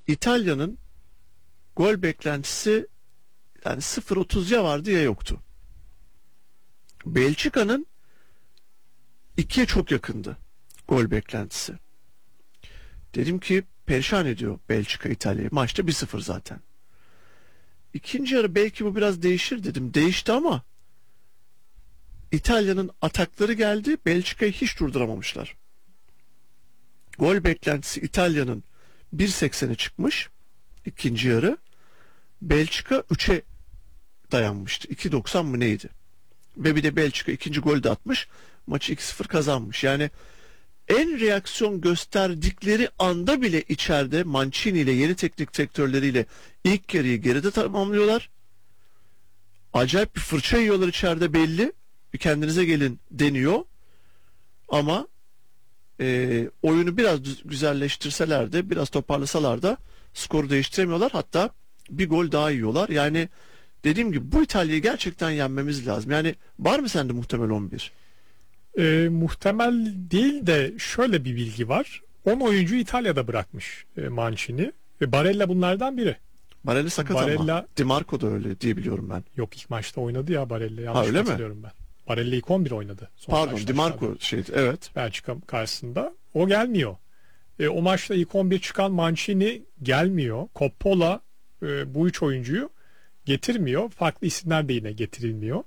İtalya'nın gol beklentisi yani 0.30 ya vardı ya yoktu. Belçika'nın 2'ye çok yakındı gol beklentisi. Dedim ki perişan ediyor Belçika İtalya'yı. Maçta 1-0 zaten. İkinci yarı belki bu biraz değişir dedim. Değişti ama İtalya'nın atakları geldi. Belçika'yı hiç durduramamışlar. Gol beklentisi İtalya'nın 1.80'e çıkmış ikinci yarı. Belçika 3'e dayanmıştı. 2.90 mı neydi? Ve bir de Belçika ikinci golü de atmış. Maçı 2-0 kazanmış. Yani en reaksiyon gösterdikleri anda bile içeride Mancini ile yeni teknik direktörleriyle ilk yarıyı geride tamamlıyorlar. Acayip bir fırça yiyorlar içeride belli. Bir kendinize gelin deniyor. Ama oyunu biraz güzelleştirseler de biraz toparlasalar da skoru değiştiremiyorlar. Hatta bir gol daha yiyorlar. Yani dediğim gibi bu İtalya'yı gerçekten yenmemiz lazım. Yani var mı sende muhtemel 11? Muhtemel değil de şöyle bir bilgi var. 10 oyuncu İtalya'da bırakmış Mancini. Barella bunlardan biri. Barella sakat Barella... ama. Di Marco da öyle diye biliyorum ben. Yok, ilk maçta oynadı ya Barella. Yanlış öyle hatırlıyorum ben. Barella ilk 11 oynadı. Pardon, Di Marco şeydi, evet. Belçika karşısında. O gelmiyor. O maçta ilk 11 çıkan Mancini gelmiyor. Coppola bu 3 oyuncuyu getirmiyor. Farklı isimler de yine getirilmiyor.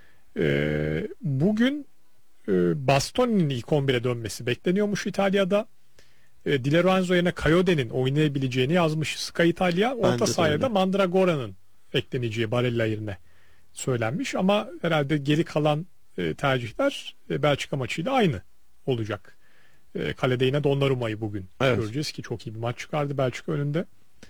Bugün Bastoni'nin ilk 11'e dönmesi bekleniyormuş İtalya'da. Di Lorenzo yerine Coyote'nin oynayabileceğini yazmış Sky Italia. Orta sahaya da Mandragora'nın ekleneceği Barella yerine söylenmiş. Ama herhalde geri kalan tercihler Belçika maçıyla aynı olacak. Kalede yine Donnarumma'yı bugün göreceğiz ki çok iyi bir maç çıkardı Belçika önünde.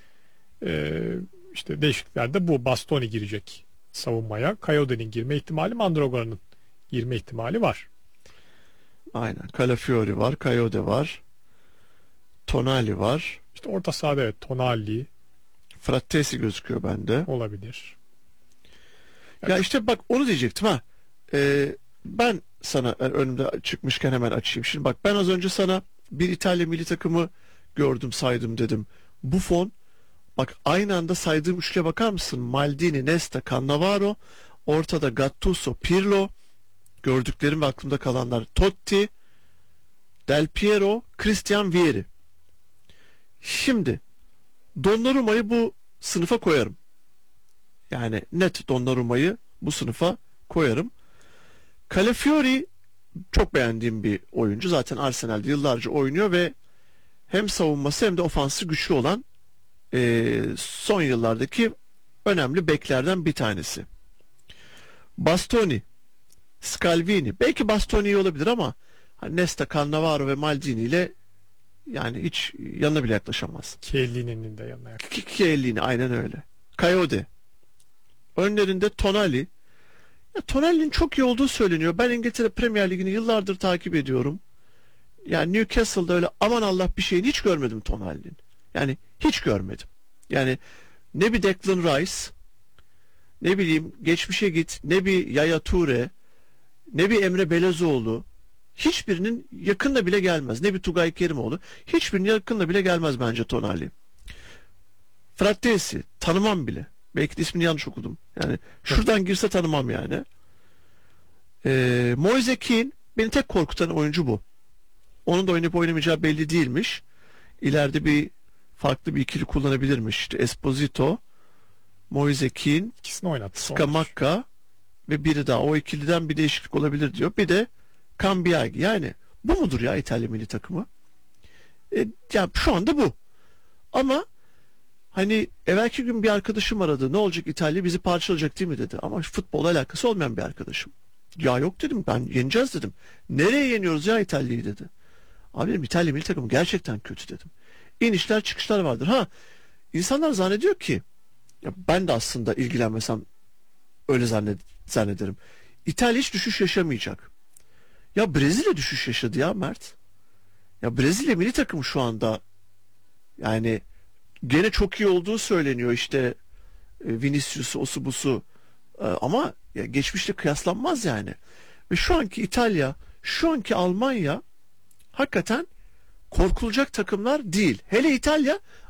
İşte değişikliklerde bu. Bastoni girecek savunmaya. Coyote'nin girme ihtimali, Mandragora'nın girme ihtimali var. Aynen. Calafiori var, Coyote var. Tonali var. İşte orta sahada evet Tonali. Frattesi gözüküyor bende. Olabilir. Ya işte bak onu diyecektim ha. Ben sana önümde çıkmışken hemen açayım. Şimdi bak ben az önce sana bir İtalya milli takımı gördüm saydım dedim. Buffon, bak aynı anda saydığım üçlüye bakar mısın? Maldini, Nesta, Cannavaro, ortada Gattuso, Pirlo, gördüklerim ve aklımda kalanlar Totti, Del Piero, Christian Vieri. Şimdi Donnarumma'yı bu sınıfa koyarım. Yani net Donnarumma'yı bu sınıfa koyarım. Calafiori çok beğendiğim bir oyuncu. Zaten Arsenal'de yıllarca oynuyor ve hem savunması hem de ofansı güçlü olan son yıllardaki önemli beklerden bir tanesi. Bastoni, Scalvini. Belki Bastoni iyi olabilir ama Nesta, Cannavaro ve Maldini ile yani hiç yanına bile yaklaşamaz. Chiellini'nin de yanına yaklaşamaz. Chiellini aynen öyle. Coyote. Önlerinde Tonali. Ya, Tonali'nin çok iyi olduğu söyleniyor. Ben İngiltere Premier Ligi'ni yıllardır takip ediyorum. Yani Newcastle'da öyle aman Allah bir şeyini hiç görmedim Tonali'nin. Yani hiç görmedim. Yani ne bir Declan Rice, ne bileyim geçmişe git, ne bir Yaya Toure, ne bir Emre Belezoğlu, hiçbirinin yakınına bile gelmez. Ne bir Tugay Kerimoğlu, hiçbirinin yakınına bile gelmez bence Tonali. Frattesi tanımam bile. Belki de ismini yanlış okudum. Yani şuradan girse tanımam yani. Moise Kean, beni tek korkutan oyuncu bu. Onun da oynayıp oynamayacağı belli değilmiş. İleride bir farklı bir ikili kullanabilirmiş. İşte Esposito, Moise Kean, İkisini oynattı. Scamacca ve biri daha. O ikiliden bir değişiklik olabilir diyor. Bir de Cambiagi. Yani bu mudur ya İtalya milli takımı? Ya şu anda bu. Ama hani evvelki gün bir arkadaşım aradı. Ne olacak İtalya bizi parçalayacak değil mi dedi. Ama futbolla alakası olmayan bir arkadaşım. Ya yok dedim, ben yeneceğiz dedim. Nereye yeniyoruz ya İtalya'yı dedi. Abi dedim İtalya milli takımı gerçekten kötü dedim. İnişler çıkışlar vardır. Ha, insanlar zannediyor ki ya ben de aslında ilgilenmesem öyle zannederim. İtalya hiç düşüş yaşamayacak. Ya Brezilya düşüş yaşadı ya Mert. Ya Brezilya milli takımı şu anda yani gene çok iyi olduğu söyleniyor işte Vinicius'u, osu busu, ama ya geçmişle kıyaslanmaz yani. Ve şu anki İtalya, şu anki Almanya hakikaten korkulacak takımlar değil. Hele İtalya